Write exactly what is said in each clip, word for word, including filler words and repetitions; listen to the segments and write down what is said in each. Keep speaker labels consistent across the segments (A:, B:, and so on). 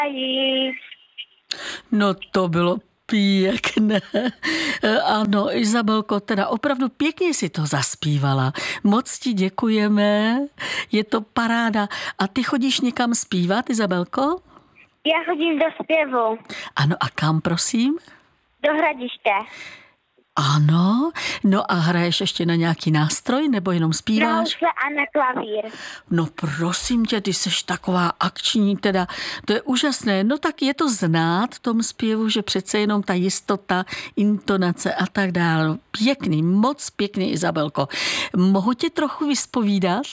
A: No to bylo pěkné. Ano, Izabelko, teda opravdu pěkně si to zaspívala. Moc ti děkujeme, je to paráda. A ty chodíš někam zpívat, Izabelko?
B: Já chodím do zpěvu.
A: Ano, a kam, prosím?
B: Do Hradiště.
A: Ano, no a hraješ ještě na nějaký nástroj, nebo jenom
B: Na
A: zpíváš?
B: housle a na klavír.
A: No prosím tě, ty seš taková akční, teda to je úžasné. No tak je to znát v tom zpěvu, že přece jenom ta jistota, intonace a tak dále. No, pěkný, moc pěkný, Izabelko. Mohu tě trochu vyspovídat?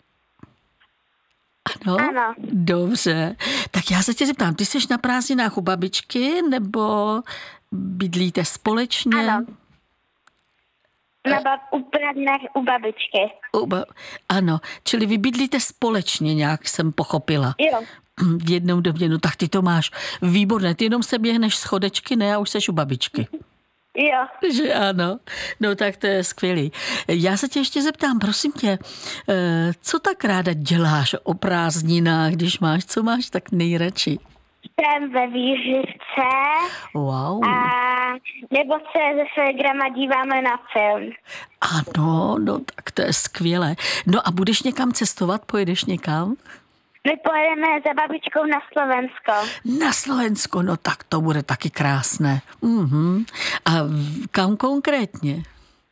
A: Ano?
B: Ano.
A: Dobře. Tak já se tě zeptám, ty jsi na prázdninách u babičky, nebo bydlíte společně?
B: Ano. Na bab- u prázdninách u babičky.
A: U ba- ano, čili vy bydlíte společně, nějak jsem pochopila.
B: Jo.
A: V jednom domě, no tak ty to máš výborné. Ty jenom se běhneš schodečky, ne? A už seš u babičky.
B: Jo.
A: Že ano. No tak to je skvělý. Já se tě ještě zeptám, prosím tě, co tak ráda děláš o prázdninách, když máš, co máš tak nejradši?
B: Jsem ve výřivce.
A: Wow.
B: A nebo se se ségrama díváme na film.
A: Ano, no tak to je skvělé. No a budeš někam cestovat? Pojedeš někam?
B: My pojedeme za babičkou na Slovensko.
A: Na Slovensko, no tak to bude taky krásné. Mhm. A kam konkrétně?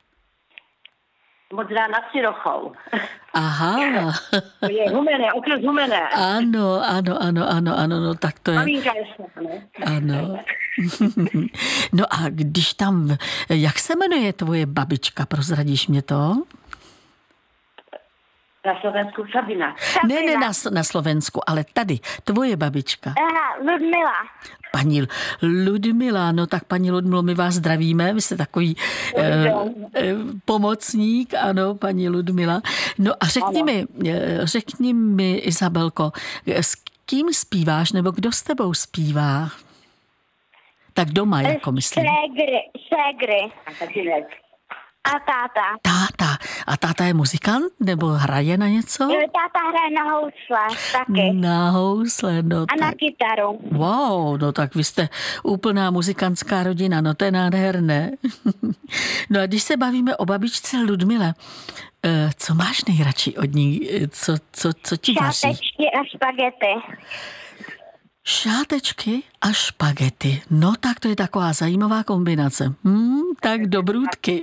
C: Modrá nad Cirochou.
A: Aha.
C: To je Humené, okres Humené.
A: Ano, ano, ano, ano, ano, no tak to je.
C: Maminka je ne?
A: Ano. No a když tam, jak se jmenuje tvoje babička, prozradíš mě to?
C: Na Slovensku Sabina.
A: Ne, ne na, na Slovensku, ale tady, tvoje babička.
B: Aha, Ludmila.
A: Paní Ludmila, no tak paní Ludmilo, my vás zdravíme, vy jste takový eh, eh, pomocník, ano, paní Ludmila. No a řekni mi, eh, řekni mi, Izabelko, s kým zpíváš, nebo kdo s tebou zpívá? Tak doma, jako myslím.
B: Ségry, ségry.
C: A tatínek.
B: A táta.
A: Táta. A táta je muzikant, nebo hraje na něco?
B: Jo, táta hraje na housle taky.
A: Na housle, no
B: A
A: tak.
B: na kytaru.
A: Wow, no tak vy jste úplná muzikantská rodina, no to je nádherné. No a když se bavíme o babičce Ludmile, co máš nejradši od ní? Co, co, co ti vaří?
B: Šátečky a špagety.
A: Šátečky a špagety. No tak to je taková zajímavá kombinace. Hmm, tak dobrůdky.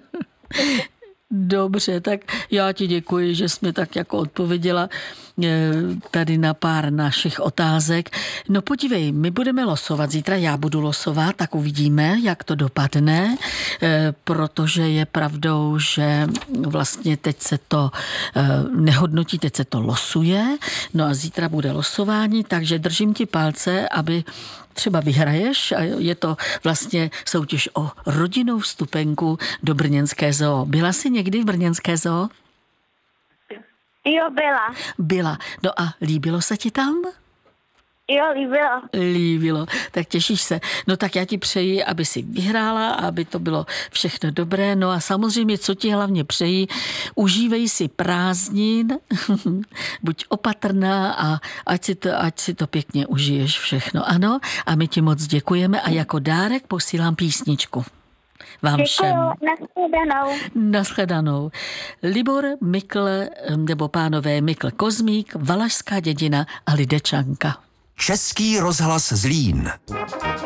A: Dobře, tak já ti děkuji, že jsi mi tak jako odpověděla tady na pár našich otázek. No podívej, my budeme losovat, zítra já budu losovat, tak uvidíme, jak to dopadne, protože je pravdou, že vlastně teď se to nehodnotí, teď se to losuje, no a zítra bude losování, takže držím ti palce, aby třeba vyhraješ a je to vlastně soutěž o rodinnou vstupenku do brněnské zoo. Byla jsi někdy v brněnské zoo?
B: Jo, byla.
A: Byla. No a líbilo se ti tam?
B: Jo, líbilo.
A: Líbilo. Tak těšíš se. No tak já ti přeji, aby si vyhrála, aby to bylo všechno dobré. No a samozřejmě, co ti hlavně přeji, užívej si prázdnin, buď opatrná a ať si, to, ať si to pěkně užiješ všechno. Ano, a my ti moc děkujeme a jako dárek posílám písničku. Vám všem.
B: Nashledanou.
A: Nashledanou. Libor Mikl, nebo pánové Mikl Kozmík, Valašská dědina a Lidečanka.
D: Český rozhlas Zlín.